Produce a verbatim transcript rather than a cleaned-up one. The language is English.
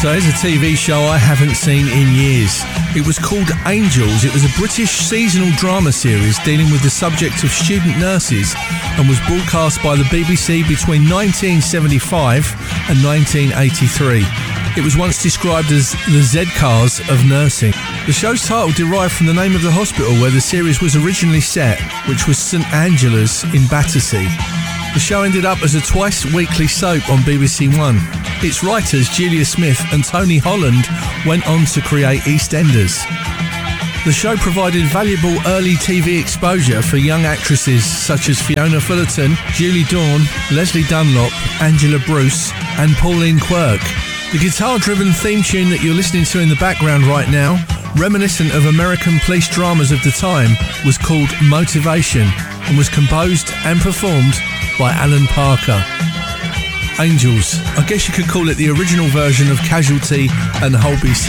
So here's a T V show I haven't seen in years. It was called Angels. It was a British seasonal drama series dealing with the subject of student nurses and was broadcast by the B B C between nineteen seventy-five and nineteen eighty-three. It was once described as the Z-Cars of nursing. The show's title derived from the name of the hospital where the series was originally set, which was St Angela's in Battersea. The show ended up as a twice-weekly soap on B B C One. Its writers, Julia Smith and Tony Holland, went on to create EastEnders. The show provided valuable early T V exposure for young actresses such as Fiona Fullerton, Julie Dawn, Leslie Dunlop, Angela Bruce and Pauline Quirk. The guitar-driven theme tune that you're listening to in the background right now, reminiscent of American police dramas of the time, was called Motivation and was composed and performed by Alan Parker. Angels. I guess you could call it the original version of Casualty and Holby